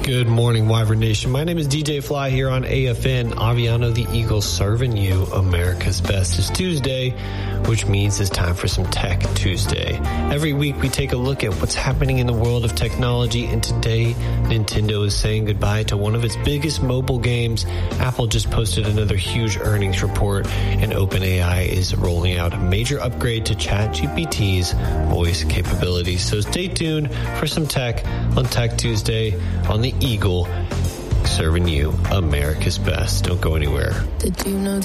Good morning, Wyvern Nation. My name is DJ Fly here on AFN, Aviano the Eagle, serving you America's best. It's Tuesday, which means it's time for some Tech Tuesday. Every week we take a look at what's happening in the world of technology, and today Nintendo is saying goodbye to one of its biggest mobile games. Apple just posted another huge earnings report, and OpenAI is rolling out a major upgrade to ChatGPT's voice capabilities. So stay tuned for some tech on Tech Tuesday on the Eagle, serving you America's best. Don't go anywhere. Did you know